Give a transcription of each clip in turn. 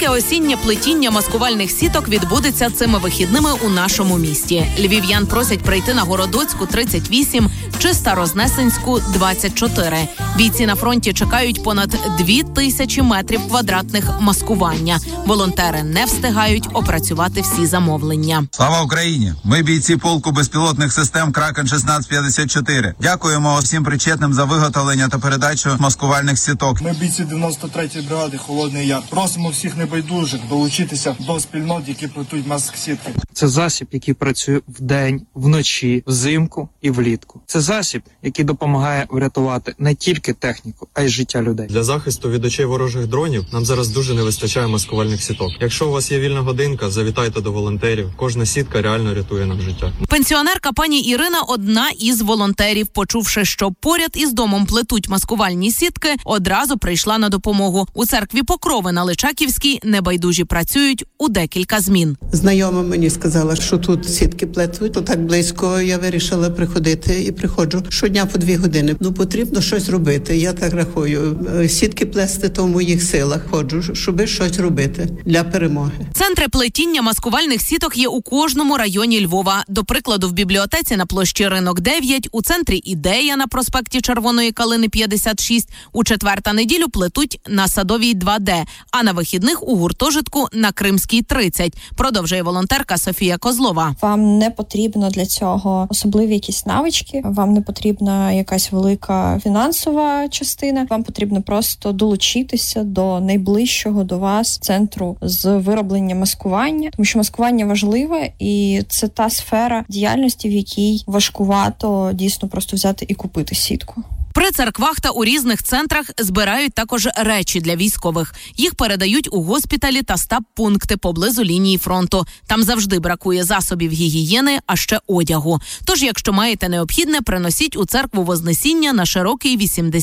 Велике осіннє плетіння маскувальних сіток відбудеться цими вихідними у нашому місті. Львів'ян просять прийти на Городоцьку, 38 чи Старознесенську, 24. Бійці на фронті чекають понад 2000 метрів квадратних маскування. Волонтери не встигають опрацювати всі замовлення. Слава Україні! Ми бійці полку безпілотних систем «Кракен-1654». Дякуємо всім причетним за виготовлення та передачу маскувальних сіток. Ми бійці 93-ї бригади «Холодний Яр». Просимо всіх небайдужих долучитися до спільнот, які плетуть маск-сітки. Це засіб, який працює вдень, вночі, взимку і влітку. Це засіб, який допомагає врятувати не тільки техніку, а й життя людей. Для захисту від очей ворожих дронів нам зараз дуже не вистачає маскувальних сіток. Якщо у вас є вільна годинка, завітайте до волонтерів. Кожна сітка реально рятує нам життя. Пенсіонерка пані Ірина – одна із волонтерів. Почувши, що поряд із домом плетуть маскувальні сітки, одразу прийшла на допомогу. У церкві Покрови на Личаківській небайдужі працюють у декілька змін. Знайома мені сказала, що тут сітки плетуть, то так близько я вирішила приходити і приходжу щодня по 2 години. Потрібно щось робити, я так рахую. Сітки плести то в моїх силах. Ходжу, щоб щось робити для перемоги. Центри плетіння маскувальних сіток є у кожному районі Львова. До прикладу, в бібліотеці на площі Ринок 9, у центрі Ідея на проспекті Червоної Калини 56, у четвер та неділю плетуть на Садовій 2Д, а на вихідних у гуртожитку на Кримській 30, продовжує волонтерка Софія Козлова. Вам не потрібно для цього особливі якісь навички, вам не потрібна якась велика фінансова частина, вам потрібно просто долучитися до найближчого до вас центру з вироблення маскування, тому що маскування важливе і це та сфера діяльності, в якій важкувато дійсно просто взяти і купити сітку. При церквах та у різних центрах збирають також речі для військових. Їх передають у госпіталі та стаб-пункти поблизу лінії фронту. Там завжди бракує засобів гігієни, а ще одягу. Тож, якщо маєте необхідне, приносіть у церкву Вознесіння на Широкий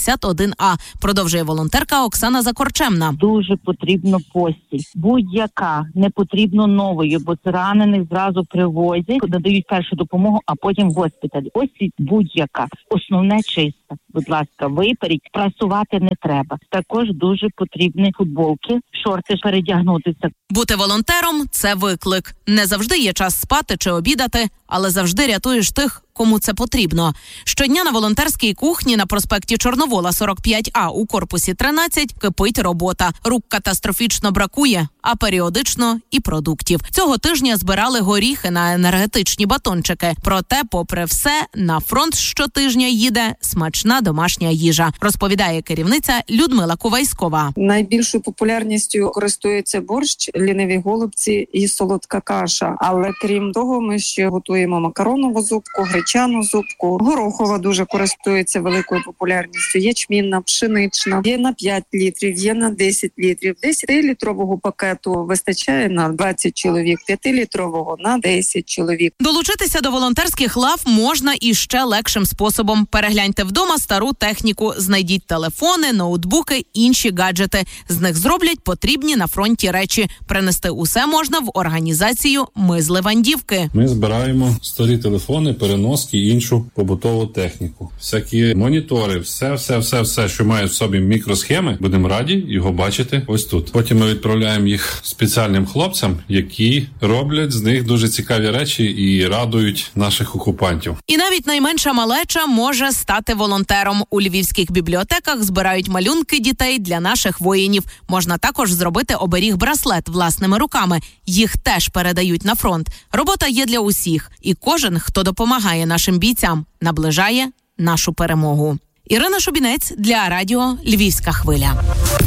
81А, продовжує волонтерка Оксана Закорчемна. Дуже потрібно постіль. Будь-яка, не потрібно нової, бо це ранених зразу привозять, надають першу допомогу, а потім в госпіталі. Постіль будь-яка. Основне чисте. Будь ласка, виперіть, прасувати не треба. Також дуже потрібні футболки, шорти передягнутися. Бути волонтером – це виклик. Не завжди є час спати чи обідати, але завжди рятуєш тих, кому це потрібно. Щодня на волонтерській кухні на проспекті Чорновола 45А у корпусі 13 кипить робота. Рук катастрофічно бракує, а періодично і продуктів. Цього тижня збирали горіхи на енергетичні батончики. Проте, попри все, на фронт щотижня їде смачна домашня їжа, розповідає керівниця Людмила Ковайськова. Найбільшою популярністю користується борщ, ліниві голубці і солодка каша. Але крім того, ми ще готуємо макаронову зупку, гречану зупку. Горохова дуже користується великою популярністю. Ячмінна, пшенична. Є на 5 літрів, є на 10 літрів. 10-літрового пакету вистачає на 20 чоловік, 5-літрового на 10 чоловік. Долучитися до волонтерських лав можна і ще легшим способом. Перегляньте вдома стару техніку, знайдіть телефони, ноутбуки, інші гаджети. З них зроблять потрібні на фронті речі. Принести усе можна в організацію «Ми з Левандівки». Ми збираємо старі телефони, переноски і іншу побутову техніку. Всякі монітори, все, що має в собі мікросхеми, будемо раді його бачити ось тут. Потім ми відправляємо їх спеціальним хлопцям, які роблять з них дуже цікаві речі і радують наших окупантів. І навіть найменша малеча може стати волонтером. У львівських бібліотеках збирають малюнки дітей для наших воїнів. Можна також зробити оберіг-браслет власними руками. Їх теж передають на фронт. Робота є для усіх. І кожен, хто допомагає нашим бійцям, наближає нашу перемогу. Ірина Шубінець для радіо «Львівська хвиля».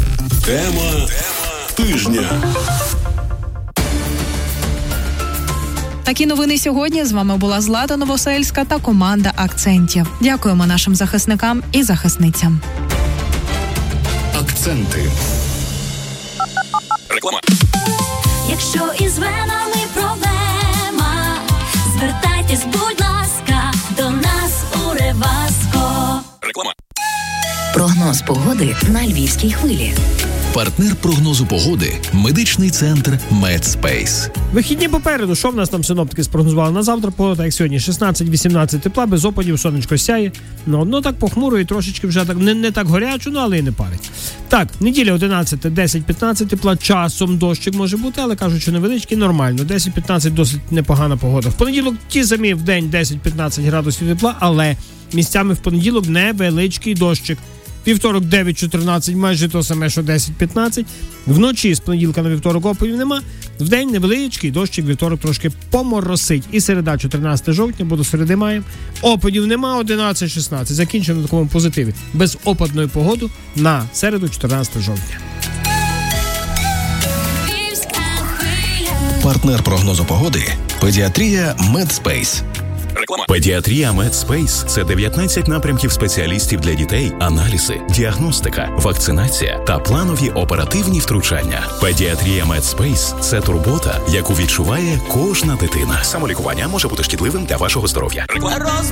Тема тижня. Такі новини сьогодні. З вами була Злата Новосельська та команда «Акцентів». Дякуємо нашим захисникам і захисницям. Акценти. Реклама. Якщо із венами проблема, звертайтесь, будь ласка, до нас у Реваско. Реклама. Прогноз Прогноз погоди на Львівській хвилі. Партнер прогнозу погоди – медичний центр Медспейс. Вихідні попереду. Що в нас там синоптики спрогнозували на завтра? Погода, як сьогодні, 16-18 тепла, без опадів, сонечко сяє. Одно так похмуро і трошечки вже так не так горячо, але і не парить. Так, неділя 11, 10-15 тепла, часом дощик може бути, але кажуть, що невеличкий, нормально. 10-15 досить непогана погода. В понеділок ті самі в день 10-15 градусів тепла, але місцями в понеділок невеличкий дощик. Вівторок 9-14, майже то саме, що 10-15. Вночі з понеділка на вівторок опадів нема. Вдень невеличкий дощик, вівторок трошки поморосить. І середа 14 жовтня, бо до середи маємо. Опадів нема, 11-16. Закінчимо на такому позитиві. Безопадною погоду на середу 14 жовтня. Партнер прогнозу погоди – педіатрія Медспейс. Педіатрія Медспейс – це 19 напрямків спеціалістів для дітей, аналізи, діагностика, вакцинація та планові оперативні втручання. Педіатрія Медспейс – це турбота, яку відчуває кожна дитина. Самолікування може бути шкідливим для вашого здоров'я.